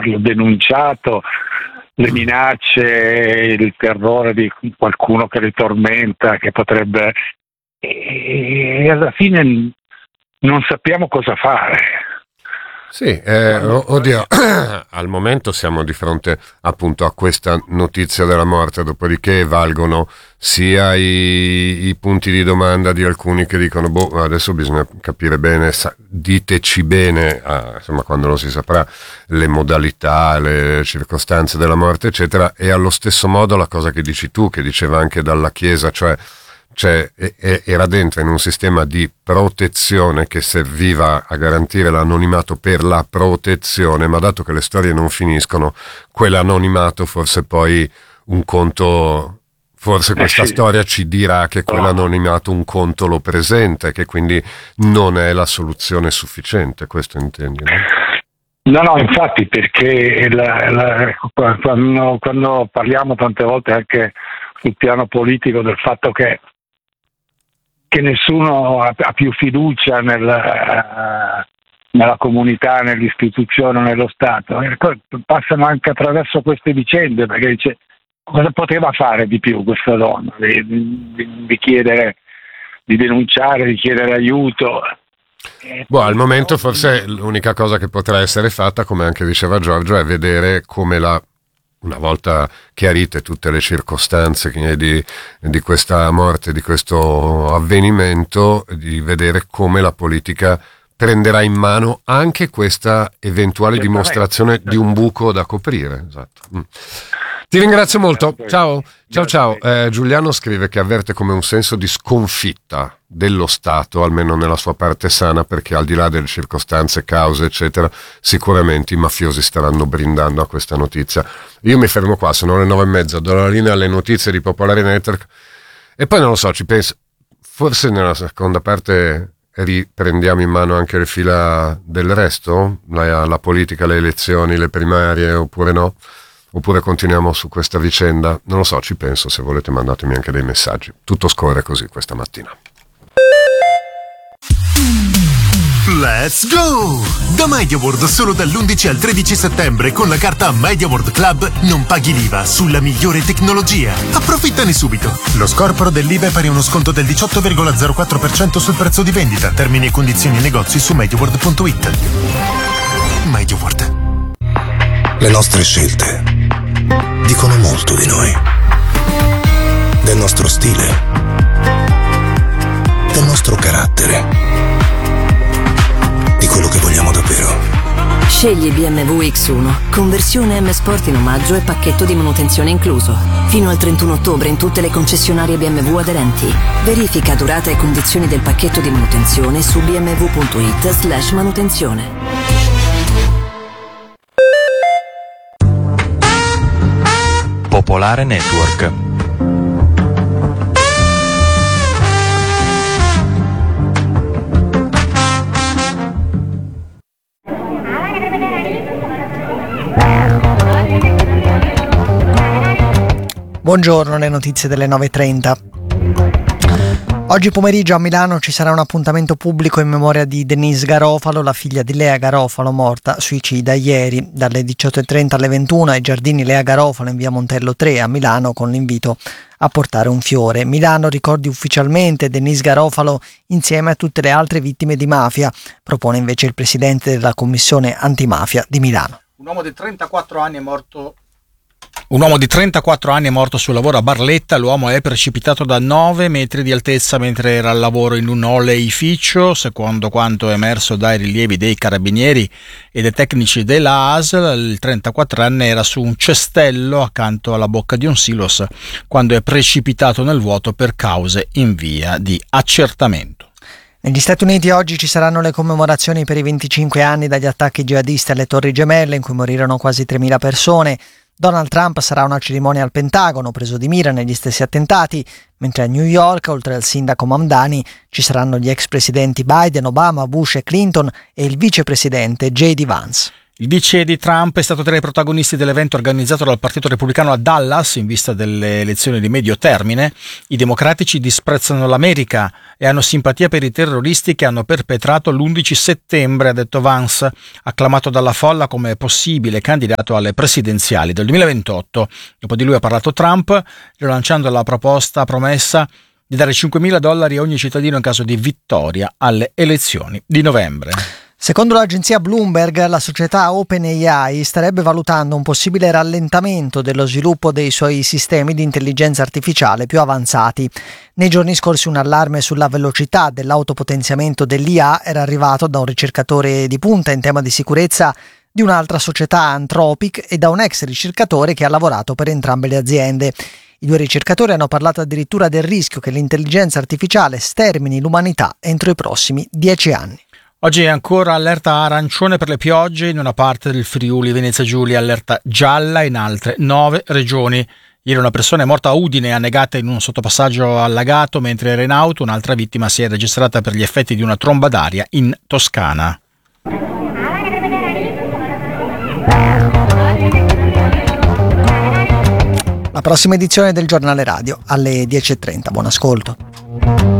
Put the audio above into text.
averlo denunciato, le minacce, il terrore di qualcuno che li tormenta, che potrebbe, e alla fine non sappiamo cosa fare. Sì, oddio, al momento siamo di fronte appunto a questa notizia della morte, dopodiché valgono sia i punti di domanda di alcuni che dicono adesso bisogna capire bene, diteci bene, insomma quando lo si saprà, le modalità, le circostanze della morte eccetera, e allo stesso modo la cosa che dici tu, che diceva anche Dalla Chiesa, cioè era dentro in un sistema di protezione che serviva a garantire l'anonimato per la protezione, ma dato che le storie non finiscono, quell'anonimato forse poi un conto, forse questa storia ci dirà che quell'anonimato un conto lo presenta e che quindi non è la soluzione sufficiente, questo intendi, no? No, infatti, perché quando parliamo tante volte anche sul piano politico del fatto che nessuno ha più fiducia nella comunità, nell'istituzione, nello Stato, e passano anche attraverso queste vicende, perché dice cosa poteva fare di più questa donna, di chiedere, di denunciare, di chiedere aiuto. Al momento forse l'unica cosa che potrà essere fatta, come anche diceva Giorgio, è vedere come una volta chiarite tutte le circostanze di questa morte, di questo avvenimento, di vedere come la politica prenderà in mano anche questa eventuale dimostrazione di un buco da coprire. Esatto. Ti ringrazio molto. Ciao. Giuliano scrive che avverte come un senso di sconfitta dello Stato, almeno nella sua parte sana, perché al di là delle circostanze, cause, eccetera, sicuramente i mafiosi staranno brindando a questa notizia. Io mi fermo qua, sono le 9:30, do la linea alle notizie di Popolare Network e poi non lo so, ci penso, forse nella seconda parte riprendiamo in mano anche le fila del resto, la politica, le elezioni, le primarie, oppure no? Oppure continuiamo su questa vicenda? Non lo so, ci penso, se volete mandatemi anche dei messaggi. Tutto scorre così questa mattina. Let's go! Da MediaWorld solo dall'11 al 13 settembre con la carta MediaWorld Club non paghi l'IVA sulla migliore tecnologia. Approfittane subito. Lo scorporo dell'IVA è pari a uno sconto del 18,04% sul prezzo di vendita. Termini e condizioni negozi su MediaWorld.it. MediaWorld. Le nostre scelte dicono molto di noi, del nostro stile, del nostro carattere, di quello che vogliamo davvero. Scegli BMW X1, conversione M Sport in omaggio e pacchetto di manutenzione incluso. Fino al 31 ottobre in tutte le concessionarie BMW aderenti. Verifica durata e condizioni del pacchetto di manutenzione su bmw.it/manutenzione. Popolare Network. Buongiorno, le notizie delle 9:30. Oggi pomeriggio a Milano ci sarà un appuntamento pubblico in memoria di Denise Garofalo, la figlia di Lea Garofalo, morta suicida ieri. Dalle 18:30 alle 21 ai giardini Lea Garofalo in via Montello 3 a Milano, con l'invito a portare un fiore. Milano ricordi ufficialmente Denise Garofalo insieme a tutte le altre vittime di mafia, propone invece il presidente della commissione antimafia di Milano. Un uomo di 34 anni è morto sul lavoro a Barletta. L'uomo è precipitato da 9 metri di altezza mentre era al lavoro in un oleificio. Secondo quanto è emerso dai rilievi dei carabinieri e dei tecnici della ASL, il 34enne era su un cestello accanto alla bocca di un silos quando è precipitato nel vuoto per cause in via di accertamento. Negli Stati Uniti oggi ci saranno le commemorazioni per i 25 anni dagli attacchi jihadisti alle Torri Gemelle, in cui morirono quasi 3.000 persone. Donald Trump sarà una cerimonia al Pentagono, preso di mira negli stessi attentati, mentre a New York, oltre al sindaco Mamdani, ci saranno gli ex presidenti Biden, Obama, Bush e Clinton e il vicepresidente J.D. Vance. Il vice di Trump è stato tra i protagonisti dell'evento organizzato dal Partito Repubblicano a Dallas in vista delle elezioni di medio termine. I democratici disprezzano l'America e hanno simpatia per i terroristi che hanno perpetrato l'11 settembre, ha detto Vance, acclamato dalla folla come possibile candidato alle presidenziali del 2028. Dopo di lui ha parlato Trump, rilanciando la promessa di dare $5.000 a ogni cittadino in caso di vittoria alle elezioni di novembre. Secondo l'agenzia Bloomberg, la società OpenAI starebbe valutando un possibile rallentamento dello sviluppo dei suoi sistemi di intelligenza artificiale più avanzati. Nei giorni scorsi un allarme sulla velocità dell'autopotenziamento dell'IA era arrivato da un ricercatore di punta in tema di sicurezza di un'altra società, Anthropic, e da un ex ricercatore che ha lavorato per entrambe le aziende. I due ricercatori hanno parlato addirittura del rischio che l'intelligenza artificiale stermini l'umanità entro i prossimi 10 anni. Oggi è ancora allerta arancione per le piogge in una parte del Friuli Venezia Giulia, allerta gialla in altre 9 regioni. Ieri una persona è morta a Udine, annegata in un sottopassaggio allagato mentre era in auto. Un'altra vittima si è registrata per gli effetti di una tromba d'aria in Toscana. La prossima edizione del Giornale Radio alle 10:30. Buon ascolto.